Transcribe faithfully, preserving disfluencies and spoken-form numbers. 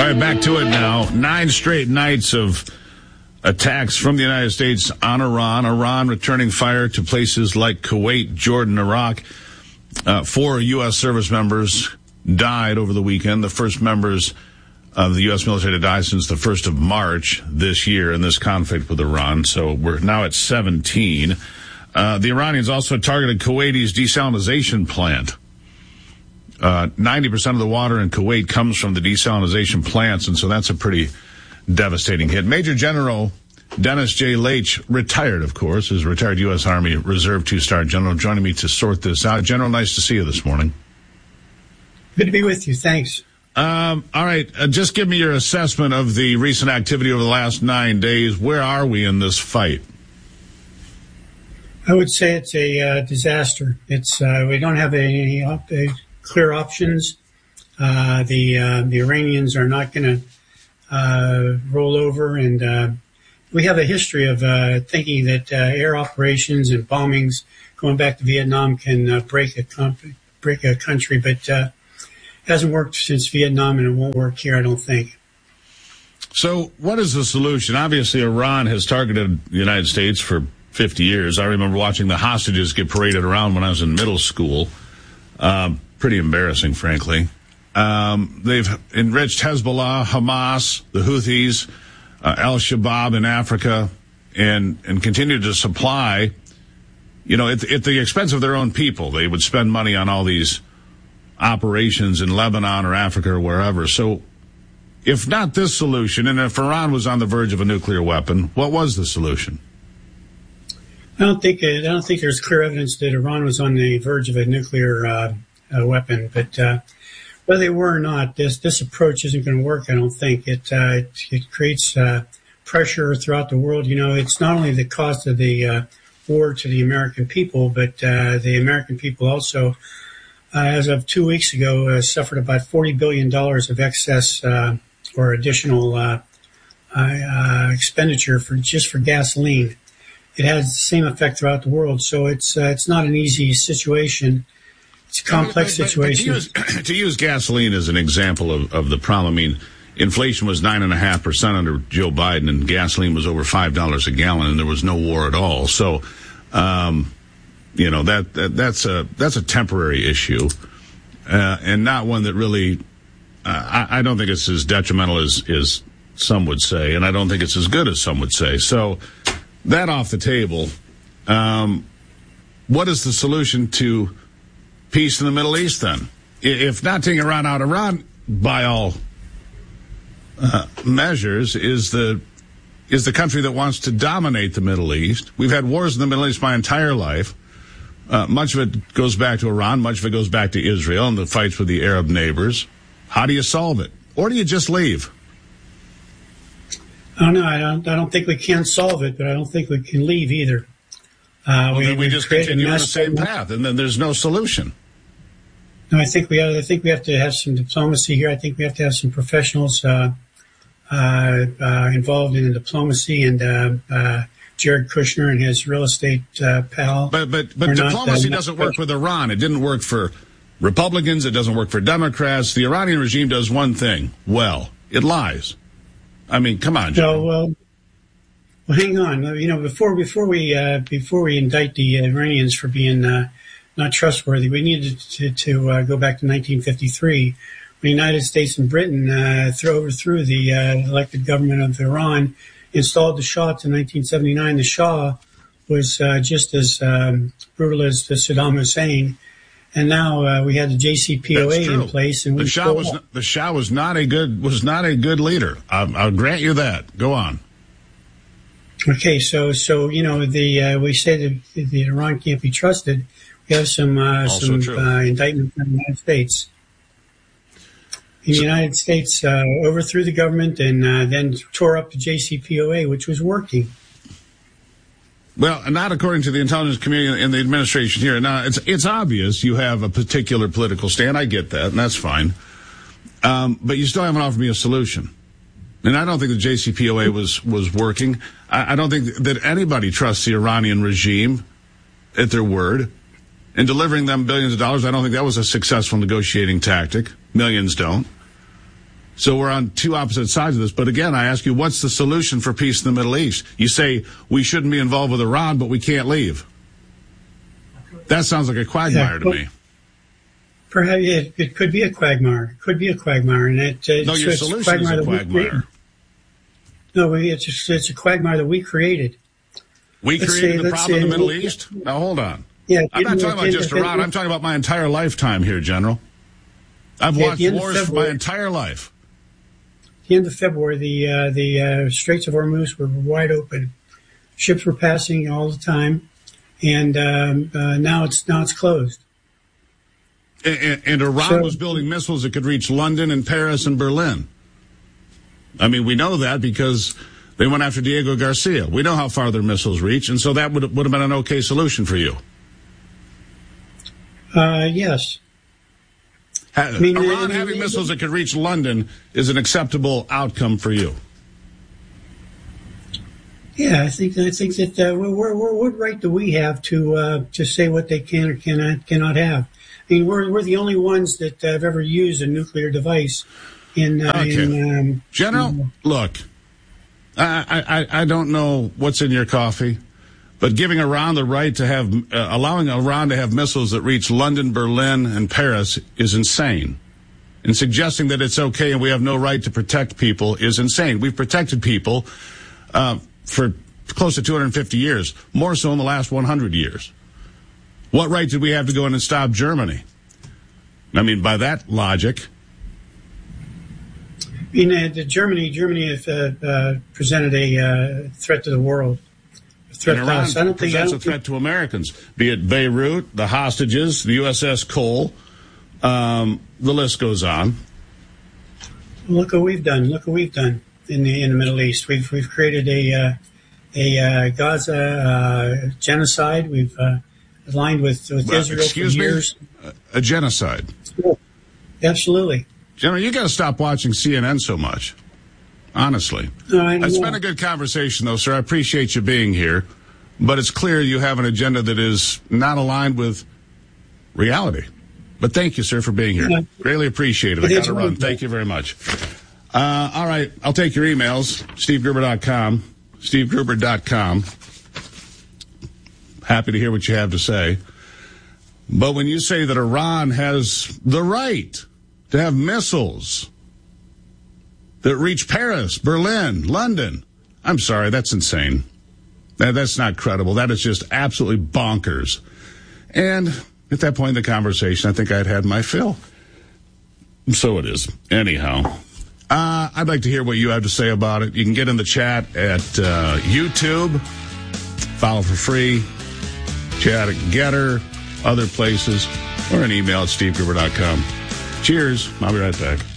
All right, back to it now. Nine straight nights of attacks from the United States on Iran. Iran returning fire to places like Kuwait, Jordan, Iraq. Uh, four U S service members died over the weekend. The first members of the U S military to die since the first of March this year in this conflict with Iran. So we're now at seventeen. Uh, the Iranians also targeted Kuwaiti's desalination plant. Uh, ninety percent of the water in Kuwait comes from the desalination plants, and so that's a pretty devastating hit. Major General Dennis J. Leitch, retired, of course, is a retired U S Army Reserve two-star general, joining me to sort this out. General, nice to see you this morning. Good to be with you. Thanks. Um, all right. Uh, just give me your assessment of the recent activity over the last nine days. Where are we in this fight? I would say it's a uh, disaster. It's uh, we don't have any op- uh, clear options. Uh, the uh, the Iranians are not going to uh, roll over, and uh, we have a history of uh, thinking that uh, air operations and bombings going back to Vietnam can uh, break a com- break a country, but uh, it hasn't worked since Vietnam, and it won't work here, I don't think. So, what is the solution? Obviously, Iran has targeted the United States for fifty years. I remember watching the hostages get paraded around when I was in middle school. Um, pretty embarrassing, frankly. Um, they've enriched Hezbollah, Hamas, the Houthis, uh, Al-Shabaab in Africa, and, and continue to supply, you know, at, at the expense of their own people. They would spend money on all these operations in Lebanon or Africa or wherever. So if not this solution, and if Iran was on the verge of a nuclear weapon, what was the solution? I don't think I don't think there's clear evidence that Iran was on the verge of a nuclear uh, uh, weapon, but uh, whether they were or not, this this approach isn't going to work. I don't think it uh, it, it creates uh, pressure throughout the world. You know, it's not only the cost of the uh, war to the American people, but uh, the American people also, uh, as of two weeks ago, uh, suffered about forty billion dollars of excess uh, or additional uh, uh, expenditure for just for gasoline. It has the same effect throughout the world, so it's uh, it's not an easy situation. It's a complex but, but, situation. But to, use, to use gasoline as an example of, of the problem, I mean, inflation was nine and a half percent under Joe Biden, and gasoline was over five dollars a gallon, and there was no war at all. So, um, you know that, that that's a that's a temporary issue, uh, and not one that really. Uh, I, I don't think it's as detrimental as as some would say, and I don't think it's as good as some would say. So. That off the table, um, what is the solution to peace in the Middle East then? If not taking Iran out, Iran, by all uh, measures, is the is the country that wants to dominate the Middle East. We've had wars in the Middle East my entire life. Uh, much of it goes back to Iran. Much of it goes back to Israel and the fights with the Arab neighbors. How do you solve it? Or do you just leave? I don't know. I don't. I don't think we can solve it, but I don't think we can leave either. Uh, well, we, then we just continue on the same path, and then there's no solution. No, I think we. Have, I think we have to have some diplomacy here. I think we have to have some professionals uh, uh, uh, involved in the diplomacy, and uh, uh, Jared Kushner and his real estate uh, pal. But but but diplomacy not, uh, doesn't work with Iran. It didn't work for Republicans. It doesn't work for Democrats. The Iranian regime does one thing well: it lies. I mean, come on, Joe. So, well, well, hang on. You know, before before we uh, before we indict the Iranians for being uh, not trustworthy, we needed to, to uh, go back to nineteen fifty-three, when the United States and Britain uh, threw overthrew the uh, elected government of Iran, installed the Shah in nineteen seventy-nine. The Shah was uh, just as um, brutal as Saddam Hussein. And now uh, we had the J C P O A in place, and we the Shah was not, the Shah was not a good was not a good leader. I'll, I'll grant you that. Go on. Okay, so so you know the uh, we say that the Iran can't be trusted. We have some uh, some uh, indictments from the United States. The so, United States uh, overthrew the government and uh, then tore up the J C P O A, which was working. Well, not according to the intelligence community and the administration here. Now, it's it's obvious you have a particular political stand. I get that, and that's fine. Um, but you still haven't offered me a solution. And I don't think the J C P O A was, was working. I, I don't think that anybody trusts the Iranian regime at their word. In delivering them billions of dollars, I don't think that was a successful negotiating tactic. Millions don't. So we're on two opposite sides of this. But again, I ask you, what's the solution for peace in the Middle East? You say we shouldn't be involved with Iran, but we can't leave. That sounds like a quagmire yeah, well, to me. Perhaps it, it could be a quagmire. It could be a quagmire. And it, uh, no, your it's solution is a quagmire. No, we, it's, just, it's a quagmire that we created. We let's created say, the problem say, in the Middle East? Now, hold on. Yeah, I'm not talking about just Iran. I'm talking about my entire lifetime here, General. I've yeah, watched wars for my entire life. At the end of February, the uh, the uh, Straits of Hormuz were wide open. Ships were passing all the time, and um, uh, now it's now it's closed. And, and, and Iran so, was building missiles that could reach London and Paris and Berlin. I mean, we know that because they went after Diego Garcia. We know how far their missiles reach, and so that would would have been an okay solution for you. Uh, yes. Ha- I mean, Iran uh, having uh, missiles that could reach London is an acceptable outcome for you. Yeah, I think I think that uh, we're, we're, what right do we have to uh, to say what they can or cannot cannot have? I mean, we're we're the only ones that have ever used a nuclear device. In, uh, okay. in um, General, in, look, I, I I don't know what's in your coffee, but giving Iran the right to have, uh, allowing Iran to have missiles that reach London, Berlin, and Paris is insane. And suggesting that it's okay and we have no right to protect people is insane. We've protected people uh, for close to two hundred fifty years, more so in the last one hundred years. What right did we have to go in and stop Germany? I mean, by that logic. In uh, Germany, Germany has uh, uh, presented a uh, threat to the world. A threat and to Iran us. I don't presents think, I don't a threat think... to Americans, be it Beirut, the hostages, the U S S Cole. Um, the list goes on. Look what we've done. Look what we've done in the in the Middle East. We've we've created a uh, a uh, Gaza uh, genocide. We've uh, aligned with with well, Israel excuse for years. Me? A genocide. Yeah, absolutely. General, you got to stop watching C N N so much. Honestly. No, I it's been a good conversation, though, sir. I appreciate you being here. But it's clear you have an agenda that is not aligned with reality. But thank you, sir, for being here. Yeah. Greatly appreciate it. I got to run. Thank you very much. Uh, all right. I'll take your emails. Steve Gruber dot com. Steve Gruber dot com. Happy to hear what you have to say. But when you say that Iran has the right to have missiles that reach Paris, Berlin, London, I'm sorry, that's insane. That, that's not credible. That is just absolutely bonkers. And at that point in the conversation, I think I'd had my fill. So it is. Anyhow, uh, I'd like to hear what you have to say about it. You can get in the chat at uh, YouTube. Follow for free. Chat at Getter, other places, or an email at steve gruber dot com. Cheers. I'll be right back.